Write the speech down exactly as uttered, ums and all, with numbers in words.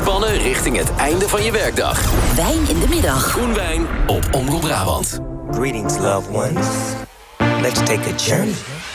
Ontspannen richting het einde van je werkdag. Wijn in de middag. Groen wijn op Omroep Brabant. Greetings, loved ones. Let's take a journey.